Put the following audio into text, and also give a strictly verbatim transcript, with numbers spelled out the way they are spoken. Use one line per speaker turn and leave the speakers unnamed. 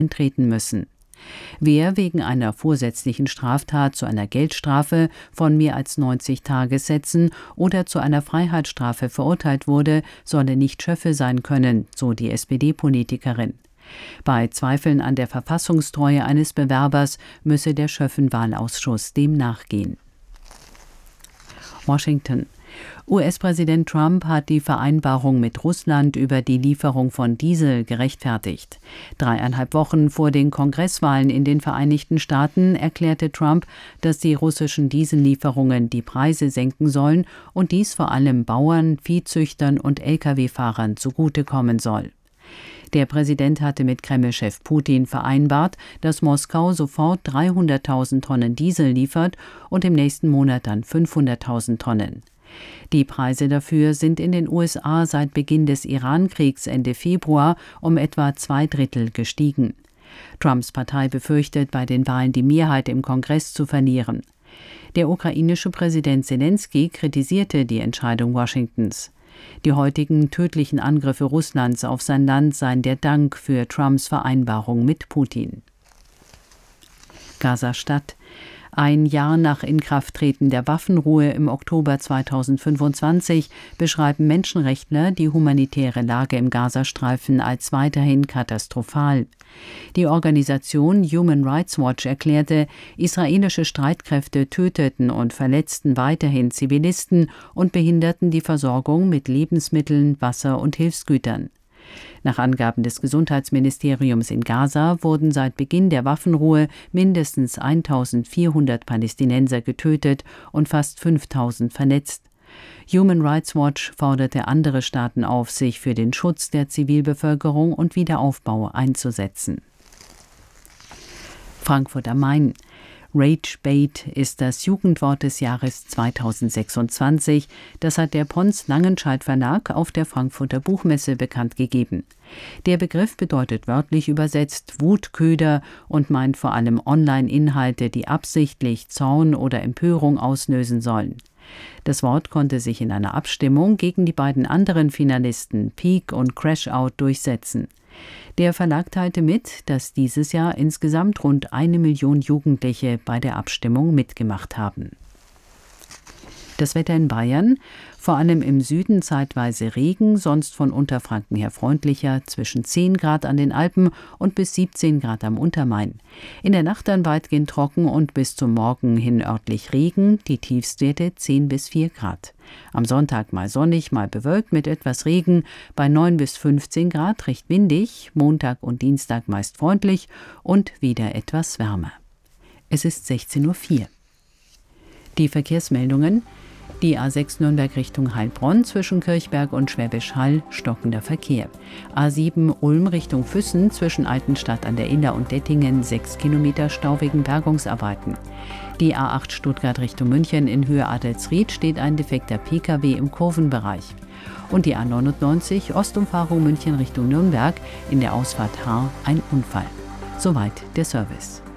treten müssen. Wer wegen einer vorsätzlichen Straftat zu einer Geldstrafe von mehr als neunzig Tagessätzen oder zu einer Freiheitsstrafe verurteilt wurde, solle nicht Schöffe sein können, so die S P D-Politikerin. Bei Zweifeln an der Verfassungstreue eines Bewerbers müsse der Schöffen-Wahlausschuss dem nachgehen. Washington. U S-Präsident Trump hat die Vereinbarung mit Russland über die Lieferung von Diesel gerechtfertigt. Dreieinhalb Wochen vor den Kongresswahlen in den Vereinigten Staaten erklärte Trump, dass die russischen Diesellieferungen die Preise senken sollen und dies vor allem Bauern, Viehzüchtern und L K W-Fahrern zugutekommen soll. Der Präsident hatte mit Kreml-Chef Putin vereinbart, dass Moskau sofort dreihunderttausend Tonnen Diesel liefert und im nächsten Monat dann fünfhunderttausend Tonnen. Die Preise dafür sind in den U S A seit Beginn des Iran-Kriegs Ende Februar um etwa zwei Drittel gestiegen. Trumps Partei befürchtet, bei den Wahlen die Mehrheit im Kongress zu verlieren. Der ukrainische Präsident Selenskyj kritisierte die Entscheidung Washingtons. Die heutigen tödlichen Angriffe Russlands auf sein Land seien der Dank für Trumps Vereinbarung mit Putin. Gaza-Stadt. Ein Jahr nach Inkrafttreten der Waffenruhe im Oktober zweitausendfünfundzwanzig beschreiben Menschenrechtler die humanitäre Lage im Gazastreifen als weiterhin katastrophal. Die Organisation Human Rights Watch erklärte, israelische Streitkräfte töteten und verletzten weiterhin Zivilisten und behinderten die Versorgung mit Lebensmitteln, Wasser und Hilfsgütern. Nach Angaben des Gesundheitsministeriums in Gaza wurden seit Beginn der Waffenruhe mindestens eintausendvierhundert Palästinenser getötet und fast fünftausend verletzt. Human Rights Watch forderte andere Staaten auf, sich für den Schutz der Zivilbevölkerung und Wiederaufbau einzusetzen. Frankfurt am Main. Ragebait ist das Jugendwort des Jahres zweitausendsechsundzwanzig. Das hat der Pons Langenscheidt Verlag auf der Frankfurter Buchmesse bekannt gegeben. Der Begriff bedeutet wörtlich übersetzt Wutköder und meint vor allem Online-Inhalte, die absichtlich Zorn oder Empörung auslösen sollen. Das Wort konnte sich in einer Abstimmung gegen die beiden anderen Finalisten Peak und Crashout durchsetzen. Der Verlag teilte mit, dass dieses Jahr insgesamt rund eine Million Jugendliche bei der Abstimmung mitgemacht haben. Das Wetter in Bayern, vor allem im Süden zeitweise Regen, sonst von Unterfranken her freundlicher, zwischen zehn Grad an den Alpen und bis siebzehn Grad am Untermain. In der Nacht dann weitgehend trocken und bis zum Morgen hin örtlich Regen, die Tiefstwerte zehn bis vier Grad. Am Sonntag mal sonnig, mal bewölkt mit etwas Regen, bei neun bis fünfzehn Grad, recht windig, Montag und Dienstag meist freundlich und wieder etwas wärmer. Es ist sechzehn Uhr vier. Die Verkehrsmeldungen: Die A sechs Nürnberg Richtung Heilbronn zwischen Kirchberg und Schwäbisch Hall stockender Verkehr. A sieben Ulm Richtung Füssen zwischen Altenstadt an der Iller und Dettingen sechs Kilometer Stau wegen Bergungsarbeiten. Die A acht Stuttgart Richtung München in Höhe Adelsried steht ein defekter P K W im Kurvenbereich. Und die A neunundneunzig Ostumfahrung München Richtung Nürnberg in der Ausfahrt Haar ein Unfall. Soweit der Service.